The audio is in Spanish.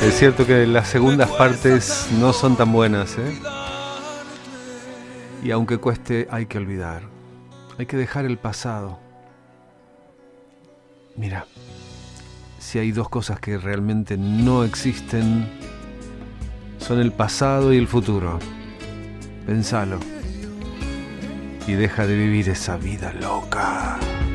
Es cierto que las segundas partes no son tan buenas, ¿eh? Y aunque cueste, hay que olvidar. Hay que dejar el pasado. Mira, si hay dos cosas que realmente no existen, son el pasado y el futuro. Pensalo. Y deja de vivir esa vida loca.